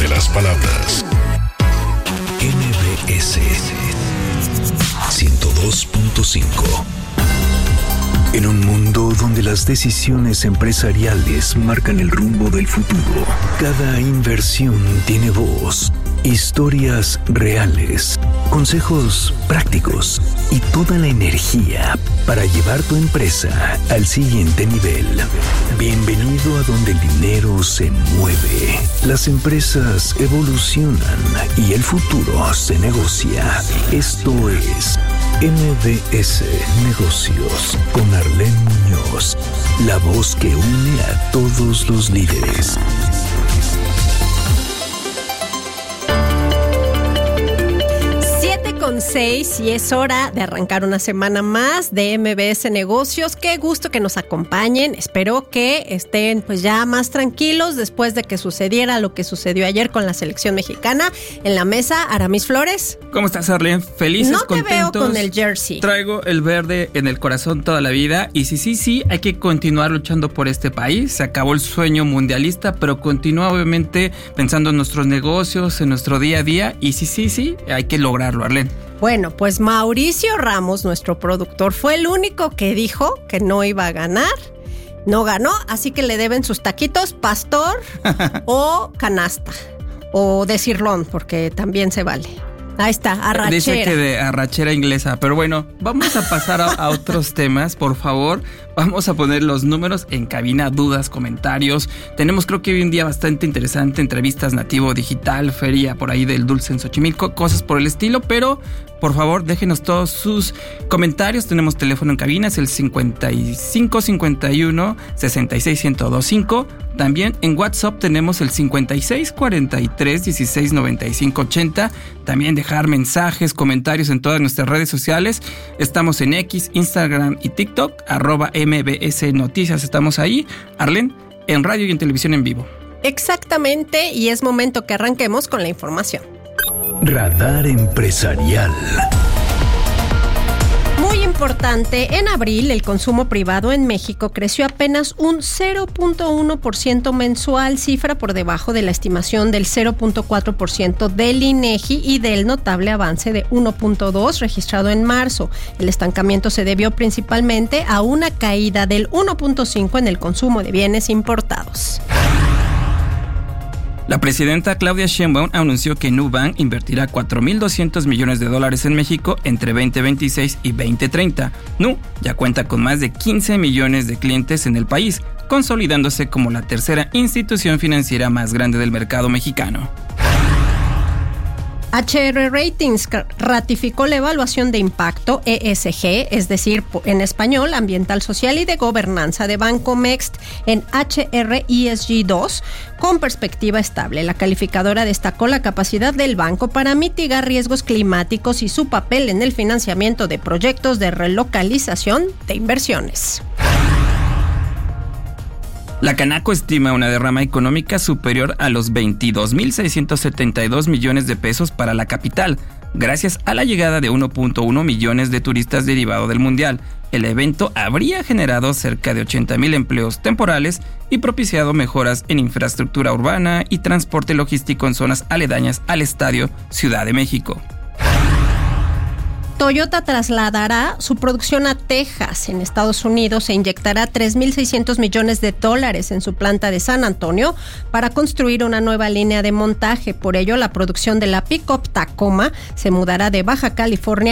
de las palabras. MBS 102.5. En un mundo donde las decisiones empresariales marcan el rumbo del futuro, cada inversión tiene voz, historias reales, consejos prácticos y toda la energía para llevar tu empresa al siguiente nivel. Bienvenido a donde el dinero se mueve, las empresas evolucionan y el futuro se negocia. Esto es MBS Negocios con Arlene Muñoz, la voz que une a todos los líderes. 7:06 y es hora de arrancar una semana más de MBS Negocios. Qué gusto que nos acompañen. Espero que estén pues ya más tranquilos después de que sucediera lo que sucedió ayer con la selección mexicana. En la mesa, Aramis Flores. ¿Cómo estás, Arlene? Felices, no te contentos. veo con el jersey. Traigo el verde en el corazón toda la vida. Y sí, hay que continuar luchando por este país. Se acabó el sueño mundialista, pero continúa obviamente pensando en nuestros negocios, en nuestro día a día. Y sí, hay que lograrlo, Arlene. Bueno, pues Mauricio Ramos, nuestro productor, fue el único que dijo que no iba a ganar. No ganó, así que le deben sus taquitos pastor o canasta. O de cirlón, porque también se vale. Ahí está, arrachera. Dice que de arrachera inglesa, pero bueno, vamos a pasar a otros temas, por favor. Vamos a poner los números en cabina, dudas, comentarios. Tenemos creo que hoy un día bastante interesante, entrevistas Nativo Digital, feria por ahí del Dulce en Xochimilco, cosas por el estilo, pero por favor déjenos todos sus comentarios. Tenemos teléfono en cabina, es el 5551 661025. También en WhatsApp tenemos el 5643 169580. También dejar mensajes, comentarios en todas nuestras redes sociales. Estamos en X, Instagram y TikTok, @MBS Noticias. Estamos ahí, Arlene, en radio y en televisión en vivo. Exactamente, y es momento que arranquemos con la información. Radar Empresarial. Muy importante, en abril el consumo privado en México creció apenas un 0.1% mensual, cifra por debajo de la estimación del 0.4% del INEGI y del notable avance de 1.2% registrado en marzo. El estancamiento se debió principalmente a una caída del 1.5% en el consumo de bienes importados. La presidenta Claudia Sheinbaum anunció que Nubank invertirá $4,200 millones en México entre 2026 y 2030. Nu ya cuenta con más de 15 millones de clientes en el país, consolidándose como la tercera institución financiera más grande del mercado mexicano. HR Ratings ratificó la evaluación de impacto ESG, es decir, en español, ambiental, social y de gobernanza de Bancomext en HR ESG 2 con perspectiva estable. La calificadora destacó la capacidad del banco para mitigar riesgos climáticos y su papel en el financiamiento de proyectos de relocalización de inversiones. La Canaco estima una derrama económica superior a los 22,672 millones de pesos para la capital, gracias a la llegada de 1.1 millones de turistas derivado del Mundial. El evento habría generado cerca de 80,000 empleos temporales y propiciado mejoras en infraestructura urbana y transporte logístico en zonas aledañas al Estadio Ciudad de México. Toyota trasladará su producción a Texas, en Estados Unidos, e inyectará $3,600 millones en su planta de San Antonio para construir una nueva línea de montaje. Por ello, la producción de la pick-up Tacoma se mudará de Baja California